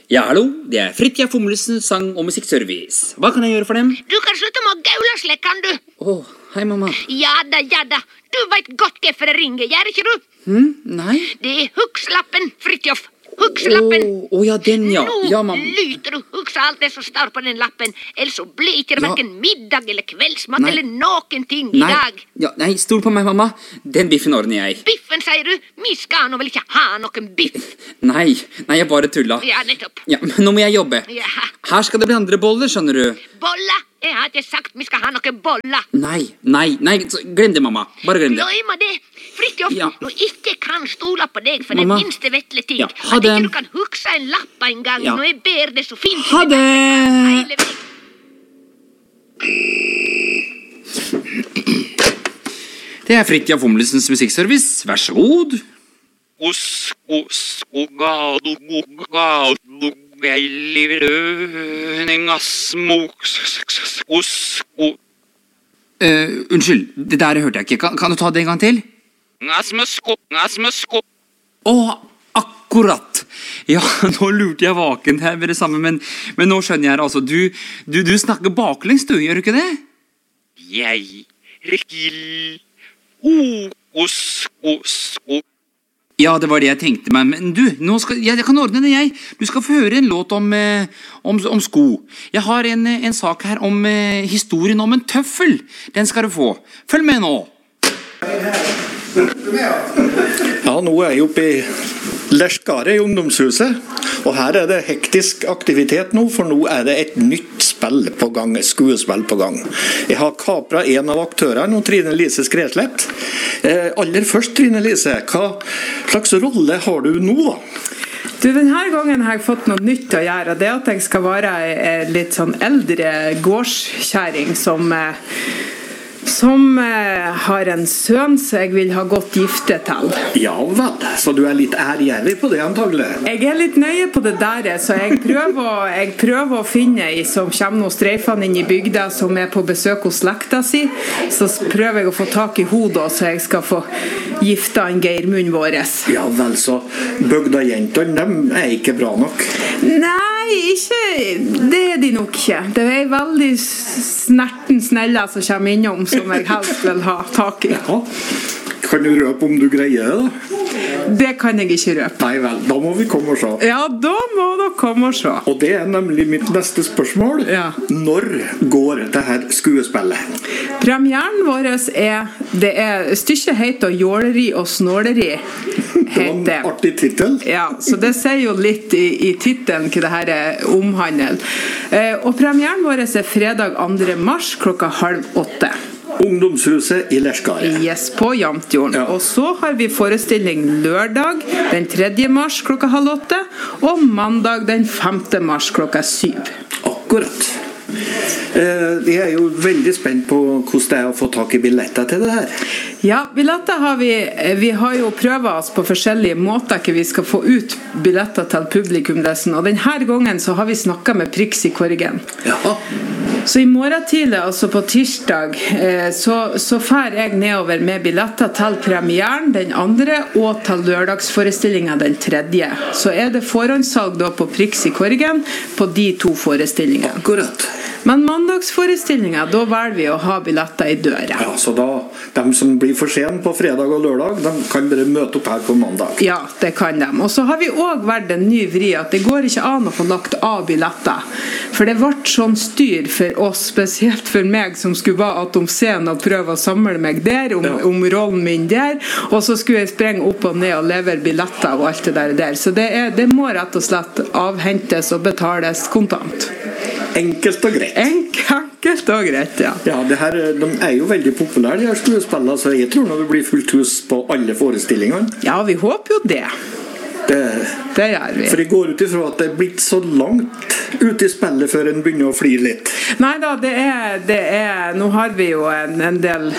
Ja, hallo, det Fridtjof Fommelsen sang- og musikkservice. Hva kan jeg gjøre for dem? Du kan slutte med å gaulasle, kan du? Hei, mamma. Ja da. Du vet godt hvorfor jeg ringer, gjør ikke du? Nei. Det Hugslappen, Fridtjof. Hugslappen. Ja, den, ja. Nå Ja, mamma. lyter du hugsa alt det som står på den lappen, ellers så blir ikke det Ja. hverken middag eller kveldsmat Nei. eller noen ting i dag. Nei, stol på meg, mamma. Den biffen ordner jeg. Biffen, sier du? Vi skal nå vel ikke ha noen biff? Nei, jeg bare tulla. Ja, nettopp. Ja, men nå må jeg jobbe. Ja. Her skal det bli andre boller, skjønner du. Bolla? Jeg har ikke sagt vi skal ha noen boller. Nei, så glem det, mamma. Bare glem det. Glem det. Fridtjof, Ja. du ikke kan stole på deg for Mamma. den minste vetle ting. Ja, ha At det. ikke du kan hugsa en lapp en gang Ja. når jeg ber det så fint. Ha det! Hele veien. Det Fridtjof Fommelsens musikkservice. Vær så god. Unnskyld, det der hørte jeg ikke. Kan du ta det en gang til? Akkurat. Ja, nå lurte jeg vaken her ved det samme, men nå skjønner jeg det. Altså, du snakker baklengs, du, gjør du ikke det? Ja, det var det jeg tenkte meg, men du, jeg kan ordne det, jeg. Du skal få høre en låt om sko. Jeg har en sak her om historien om en tøffel. Den skal du få. Følg med nå. Ja, nå jeg oppe i Leskare i ungdomshuset, og her det hektisk aktivitet nå, for nå det et nytt spill på gang, et skuespill på gang. Jeg har kapret en av aktørene, Trine Lise Skreslept. Aller først, Trine Lise, hva slags rolle har du nå da? Du, denne gangen har jeg fått noe nytt å gjøre, og det at jeg skal være litt sånn eldre gårdskjæring som har en sønn som jeg vil ha godt gifte til. Ja vel, så du litt ærgjerrig på det antagelig? Jeg litt nøye på det der, så jeg prøver å finne ei som kommer noen streifene inn i bygda som på besøk hos slekta si, så prøver jeg å få tak i hodet så jeg skal få gifte en Geirmund våres. Ja vel, så bygdajentene, dem ikke bra nok? Nei, ikke, det de nok ikke. Det veldig snerten snella som kommer innom som jeg helst vil ha tak i. Ja. Kan du røpe om du greier det da? Det kan jeg ikke røpe. Nei vel, da må vi komme og se. Ja, da må dere komme og se. Og det nemlig mitt neste spørsmål. Ja. Når går det her skuespillet? Premieren vår stykket heter Jåleri og snåleri. Det var en artig titel. Ja, så det sier jo litt i titelen hva det her omhandler. Og premieren vår fredag 2. mars klokka 7:30. Ungdomshuset i Leskare. Yes, på Jamtjorden. Ja. Og så har vi forestilling lørdag den 3. mars klokka 7:30, og mandag den 5. mars klokka 7. Akkurat. Jeg jo veldig spent på hvordan det å få tak i billetter til det her. Ja, billetter har vi har jo prøvet oss på forskjellige måter ikke vi skal få ut billetter til publikum dessen, og denne gangen så har vi snakket med Prix i Korgen. Ja. Så i morgen tidlig, altså på tirsdag, så fer jeg nedover med billetter til premieren den 2. og til lørdagsforestillingen den 3. Så det forhåndssalg da på Prix i Korgen på de 2 forestillingene. Akkurat. Men mandagsforestillingen, da velger vi å ha billetter i døra. Ja, så da, de som blir for sen på fredag og lørdag, de kan bare møte opp her på mandag. Ja, det kan de. Og så har vi også vært en ny vri at det går ikke an å få lagt av billetter. For det ble sånn styr for oss, spesielt for meg som skulle være at om scenen og prøve å samle meg der, om rollen min der, og så skulle jeg sprenge opp og ned og levere billetter og alt det der. Så det må rett og slett avhentes og betales kontant. Enkelt og greit. Enkelt og greit, ja. Ja, de jo veldig populære, de her skuespillene, så jeg tror det blir fullt hus på alle forestillingene. Ja, vi håper jo det. Det gjør vi. For jeg går ut ifra at det blitt så langt ute i spillet før en begynner å flire litt. Neida, nå har vi jo en del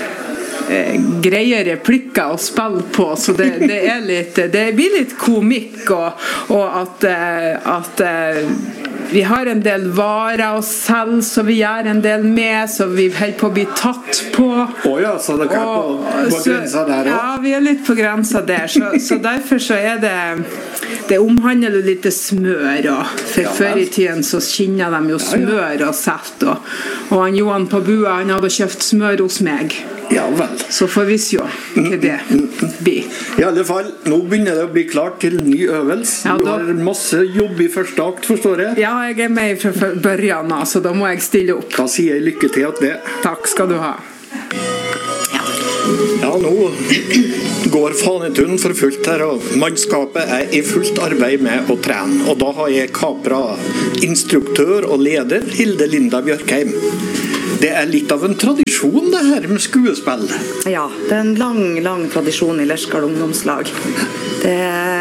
greie replikker å spille på, så det blir litt komikk og at Vi har en del varer å selge, så vi gjør en del med, så vi holder på å bli tatt på. Ja, så det er på grensa der også? Ja, vi er litt på grensa der, så derfor så er det omhandler litt smør, for før i tiden så skinner de jo smør og salt, og han Johan på bua, han hadde kjøpt smør hos meg. Ja vel. Så får vi se hva det blir. I alle fall, nå begynner det å bli klart til ny øvelse. Ja, du har masse jobb i første akt, forstår jeg? Ja, jeg er med fra børjan, så da må jeg stille opp. Da sier jeg lykke til at det. Takk skal du ha. Ja, nå går Fanetun for fullt her, og mannskapet er i fullt arbeid med å trene. Og da har jeg kapret instruktør og leder Hilde Linda Bjørkheim. Det er litt av en tradisjon det her med skuespill. Ja, det er en lang tradisjon i Lerskal ungdomslag. Det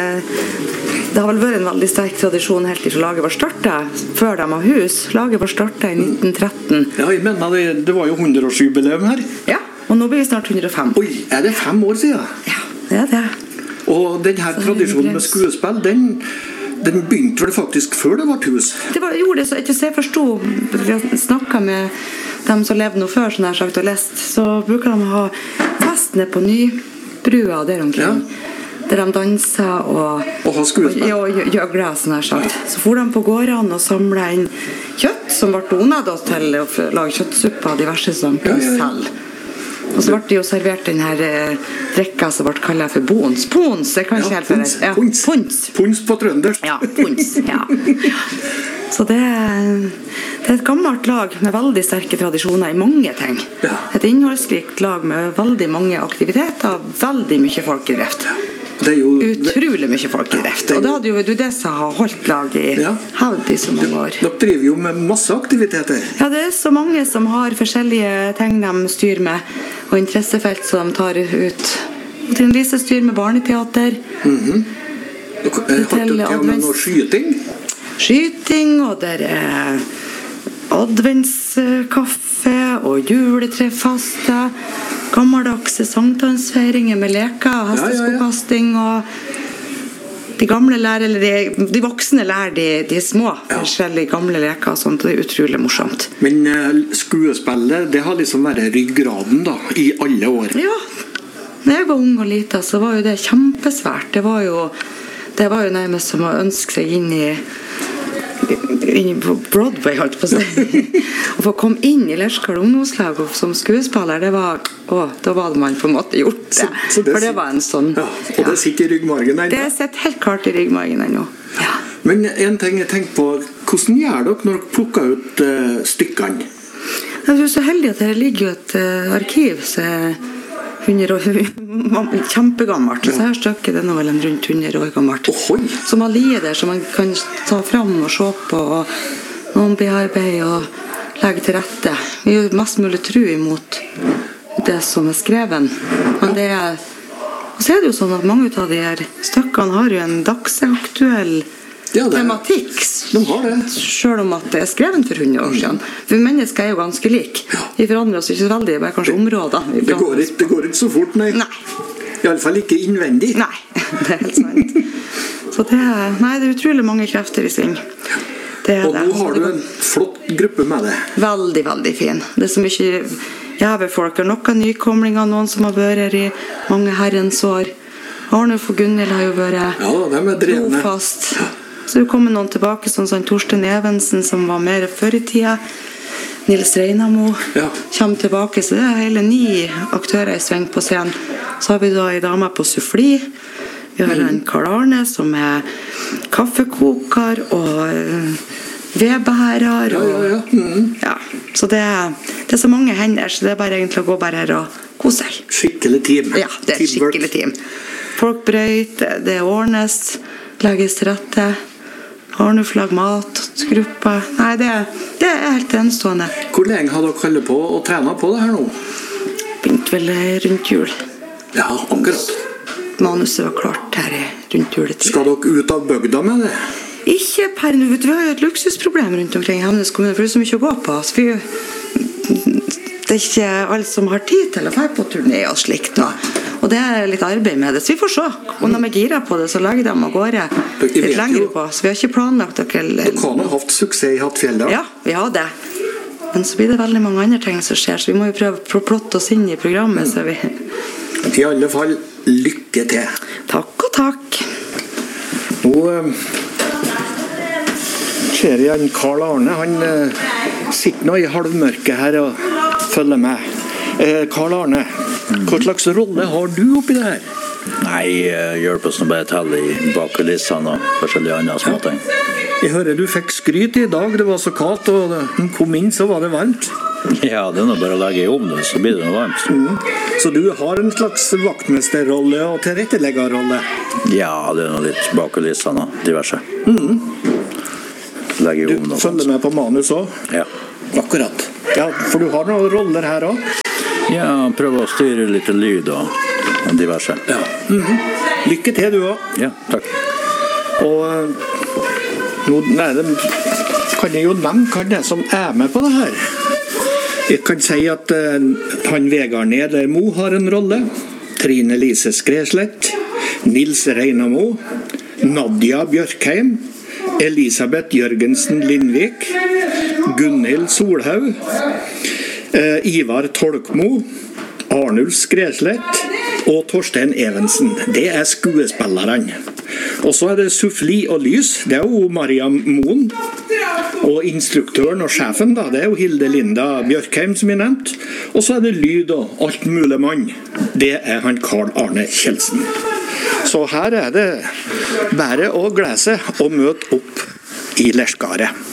har vel vært en veldig sterk tradisjon helt til laget var startet, før de har hus. Laget var startet i 1913. Ja, jeg mener det var jo 100-årsjubileum her. Ja, og nå blir vi snart 105. Oi, er det 5 år siden? Ja, det er det. Og denne tradisjonen med skuespill, den begynte vel faktisk før det var hus? Gjorde det, så etter jeg forstod, vi har snakket med dem som levde noe før, sånn her sagt, og lest, så bruker de å ha fest ned på Nybrua der omkring. Ja. Der de danser og ha skuespill. Og gjøgler, sånn her sagt. Så for de på gårdene og samlet inn kjøtt som ble donet til å lage kjøttsuppe og diverse som selv. Og så ble det jo servert den her drekka som ble kallet for bons. Pons, jeg kan ikke helt for det. Ja, pons. Pons på trøndersk. Ja, pons, ja. Så det er et gammelt lag med veldig sterke tradisjoner i mange ting. Ja. Et innholdsrikt lag med veldig mange aktiviteter, veldig mye folk i drift. Det er jo utrolig mye folk i drift. Og det hadde jo Dudessa holdt lag i hevd i så mange år. Dere driver jo med masse aktiviteter. Ja, det er så mange som har forskjellige ting de styrer med, og interessefelt som de tar ut. Trine Lise styrer med barneteater. Har du til og med noe skyting? Skyting, og der er adventskaffe og juletrefaste, gammeldagse sankthansfeiringer med leker, hesteskokasting, og de gamle lærer, eller de voksne lærer de små forskjellige gamle leker og sånt, og det er utrolig morsomt. Men skuespillet, det har liksom vært ryggraden da, i alle år? Ja, når jeg var ung og liten, så var jo det kjempesvært. Det var jo nærmest som å ønske seg inn på Broadway, holdt på å si. Å få komme inn i Lerskal ungdomslag som skuespiller, da var man på en måte gjort det. For det var en sånn... Ja, og det sitter i ryggmargen ennå? Det sitter helt klart i ryggmargen ennå. Ja. Men en ting jeg tenker på, hvordan gjør dere når dere plukker ut stykkene? Jeg er så heldig at det ligger jo et arkiv som er 100 år, kjempegammelt. Så her stykket det er nå vel rundt 100 år gammelt. Som har liet der, som man kan ta fram og se på, og noen bearbeid og legge til rette. Vi gjør mest mulig tro imot det som er skreven. Men og så er det jo sånn at mange av de her stykkene har jo en dagsaktuell tematikk, selv om at det er skrevet for 100 år siden. For mennesker er jo ganske like. Vi forandrer oss ikke så veldig, bare kanskje områder. Det går ikke så fort, nei. I alle fall ikke innvendig. Nei, det er helt sant. Så det er utrolig mange krefter i sving. Og nå har du en flott gruppe med det. Veldig, veldig fin. Det er så mye jæve folk. Noen nykomlinger, noen som har vært her i mange herrens år. Arnulf og Gunhild har jo vært trofast. Så det kommer noen tilbake, sånn som Torsten Evensen, som var mer før i tida. Nils Reinamo kommer tilbake, så det er hele 9 aktører i sving på scenen. Så har vi da en dame på suffli. Vi har en Karl Arne som er kaffekoker og vedbærer. Så det er så mange hender, så det er bare egentlig å gå bare her og kose seg. Skikkelig team. Ja, det er skikkelig team. Folk brøyter, det ordnes, legges til rette. Arnulf lager matgruppa. Nei, det er helt enestående. Hvor lenge har dere holdt på å trene på det her nå? Begynte vel rundt jul. Ja, akkurat. Manuset var klart her rundt juletid. Skal dere ut av bygda med det? Ikke per nå. Vi har jo et luksusproblem rundt omkring i Hemnes kommune, for det er så mye å gå på. Så det er ikke alle som har tid til å være på turné og slikt da. Og det er litt arbeid med det, så vi får se. Og når vi girer på det, så lager de av gårde litt lengre på. Så vi har ikke planlagt dere... Dere har hatt suksess i Hattfjell da? Ja, vi har det. Men så blir det veldig mange andre ting som skjer, så vi må jo prøve å plotte oss inn i programmet. Så vi... I alle fall, lykke til. Takk og takk. Nå ser jeg Karl Arne, han sitter nå i halvmørket her og følger med. Karl Arne, hva slags rolle har du oppi det her? Nei, hjelper oss nå bare til i bakkulissene og forskjellige andre småting. Jeg hører du fikk skryt i dag, det var så kaldt, og da du kom inn så var det varmt. Ja, det er nå bare å legge i ovnen, så blir det noe varmt. Så du har en slags vaktmesterrolle og tilretteleggerrolle? Ja, det er noe litt bakkulissene og diverse. Legge i ovnen og sånt. Du følger med på manus også? Ja. Akkurat. Ja, for du har noen roller her også? Ja, prøver å styre litt lyd og diverse. Ja. Lykke til du også. Ja, takk. Og nå kan jeg jo nevne hva det er som er med på det her. Jeg kan si at han Vegard Nedermo har en rolle, Trine Lise Skreslett, Nils Reinamo, Nadia Bjørkheim, Elisabeth Jørgensen Lindvik, Gunhild Solhaug, Ivar Tolkmo, Arnulf Skreslett og Torstein Evensen. Det er skuespillerne. Og så er det suffli og lys, det er jo Mariam Moen. Og instruktøren og sjefen da, det er jo Hilde Linda Bjørkheim som jeg nevnt. Og så er det lyd og alt mulig mann. Det er han Karl Arne Kjeldsen. Så her er det bare å glede seg og møte opp i Lerskaret.